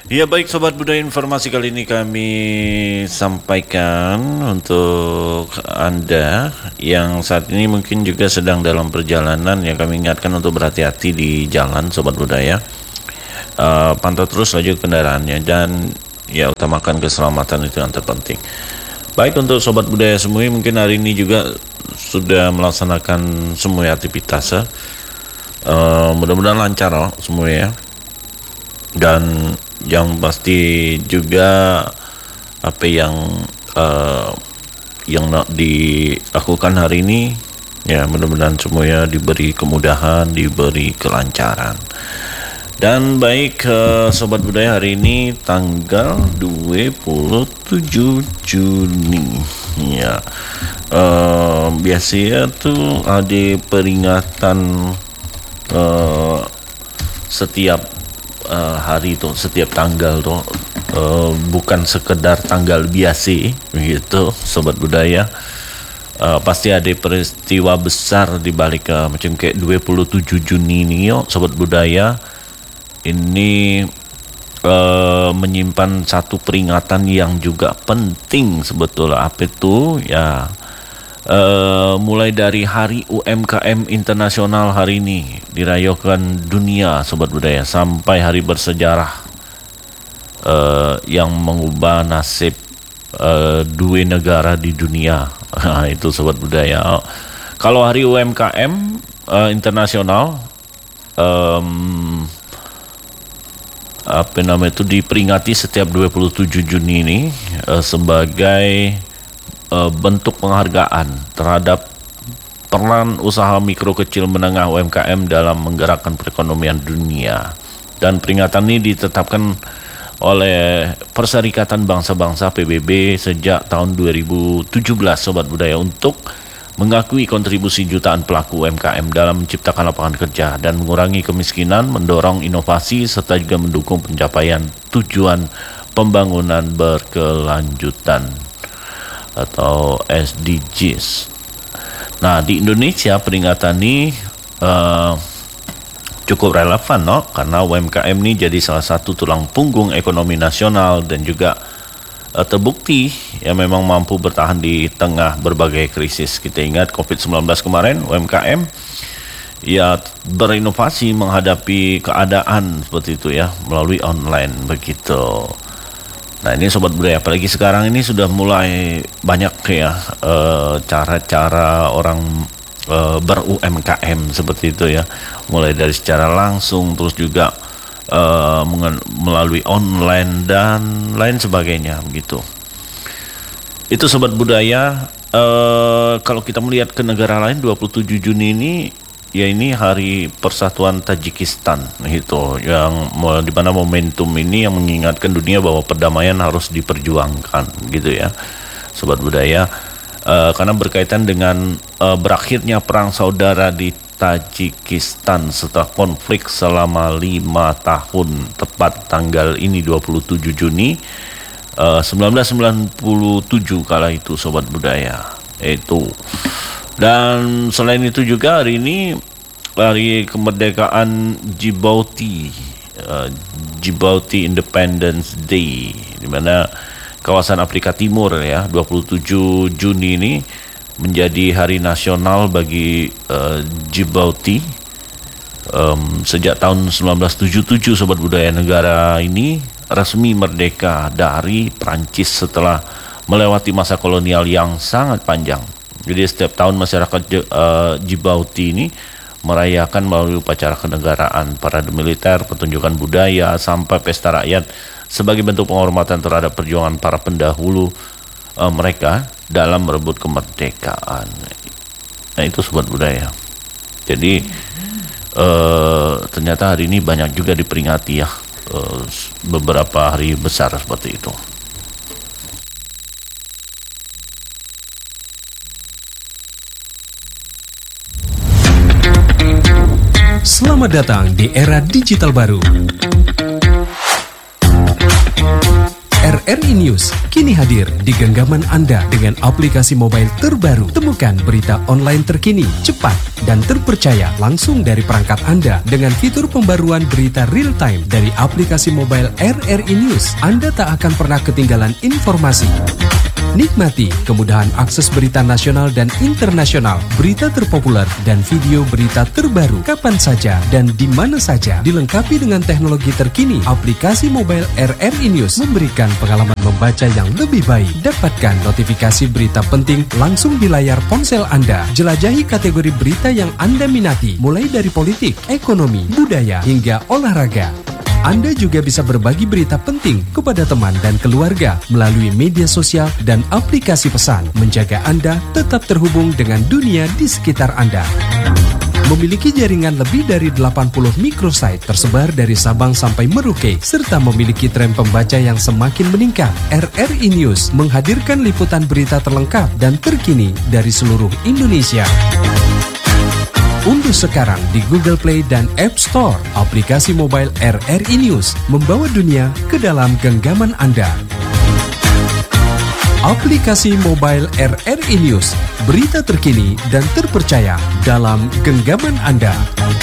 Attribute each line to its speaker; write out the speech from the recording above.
Speaker 1: Ya baik Sobat Budaya, informasi kali ini kami sampaikan untuk Anda yang saat ini mungkin juga sedang dalam perjalanan. Ya kami ingatkan untuk berhati-hati di jalan Sobat Budaya. Pantau terus laju kendaraannya dan ya utamakan keselamatan, itu yang terpenting. Baik untuk Sobat Budaya semua, mungkin hari ini juga sudah melaksanakan semua aktivitas ya. Mudah-mudahan lancar semua ya. Dan yang pasti juga apa yang dilakukan hari ini ya, mudah-mudahan semuanya diberi kemudahan, diberi kelancaran. Dan baik Sobat Budaya, hari ini tanggal 27 Juni ya. Biasanya tuh ada peringatan setiap hari tuh, setiap tanggal tuh, bukan sekedar tanggal biasa gitu Sobat Budaya. Pasti ada peristiwa besar di balik macam kayak 27 Juni ini yo Sobat Budaya. Ini menyimpan satu peringatan yang juga penting sebetulnya. Apa itu ya? Mulai dari Hari UMKM Internasional hari ini dirayakan dunia Sobat Budaya, sampai hari bersejarah yang mengubah nasib dua negara di dunia. Itu Sobat Budaya. Kalau Hari UMKM Internasional itu diperingati setiap 27 Juni ini sebagai bentuk penghargaan terhadap peran usaha mikro kecil menengah UMKM dalam menggerakkan perekonomian dunia. Dan peringatan ini ditetapkan oleh Perserikatan Bangsa-Bangsa PBB sejak tahun 2017 Sobat Budaya, untuk mengakui kontribusi jutaan pelaku UMKM dalam menciptakan lapangan kerja dan mengurangi kemiskinan, mendorong inovasi, serta juga mendukung pencapaian tujuan pembangunan berkelanjutan atau SDGs. Nah, di Indonesia peringatan ini cukup relevan karena UMKM ini jadi salah satu tulang punggung ekonomi nasional dan juga terbukti ya memang mampu bertahan di tengah berbagai krisis. Kita ingat COVID-19 kemarin, UMKM ya berinovasi menghadapi keadaan seperti itu ya, melalui online begitu. Nah ini Sobat Budaya, apalagi sekarang ini sudah mulai banyak ya cara-cara orang ber-UMKM seperti itu ya, mulai dari secara langsung, terus juga melalui online dan lain sebagainya begitu. Itu Sobat Budaya. Kalau kita melihat ke negara lain, 27 Juni ini ya ini Hari Persatuan Tajikistan gitu, yang di mana momentum ini yang mengingatkan dunia bahwa perdamaian harus diperjuangkan gitu ya Sobat Budaya, karena berkaitan dengan berakhirnya perang saudara di Tajikistan setelah konflik selama 5 tahun, tepat tanggal ini 27 Juni 1997 kala itu Sobat Budaya itu. Dan selain itu juga hari ini hari kemerdekaan Djibouti, Djibouti Independence Day, di mana kawasan Afrika Timur ya, 27 Juni ini menjadi hari nasional bagi Djibouti. Sejak tahun 1977 Sobat Budaya, negara ini resmi merdeka dari Prancis setelah melewati masa kolonial yang sangat panjang. Jadi setiap tahun masyarakat Djibouti ini merayakan melalui upacara kenegaraan, parade militer, pertunjukan budaya, sampai pesta rakyat sebagai bentuk penghormatan terhadap perjuangan para pendahulu mereka dalam merebut kemerdekaan. Nah itu Sobat Budaya. Jadi ternyata hari ini banyak juga diperingati ya, beberapa hari besar seperti itu.
Speaker 2: Selamat datang di era digital baru. RRI News kini hadir di genggaman Anda dengan aplikasi mobile terbaru. Temukan berita online terkini, cepat, dan terpercaya langsung dari perangkat Anda dengan fitur pembaruan berita real time dari aplikasi mobile RRI News. Anda tak akan pernah ketinggalan informasi. Nikmati kemudahan akses berita nasional dan internasional, berita terpopuler, dan video berita terbaru kapan saja dan di mana saja. Dilengkapi dengan teknologi terkini, aplikasi mobile RRI News memberikan pengalaman membaca yang lebih baik. Dapatkan notifikasi berita penting langsung di layar ponsel Anda. Jelajahi kategori berita yang Anda minati, mulai dari politik, ekonomi, budaya, hingga olahraga. Anda juga bisa berbagi berita penting kepada teman dan keluarga melalui media sosial dan aplikasi pesan, menjaga Anda tetap terhubung dengan dunia di sekitar Anda. Memiliki jaringan lebih dari 80 microsite tersebar dari Sabang sampai Merauke, serta memiliki tren pembaca yang semakin meningkat, RRI News menghadirkan liputan berita terlengkap dan terkini dari seluruh Indonesia. Unduh sekarang di Google Play dan App Store aplikasi mobile RRI News, membawa dunia ke dalam genggaman Anda. Aplikasi mobile RRI News, berita terkini dan terpercaya dalam genggaman Anda.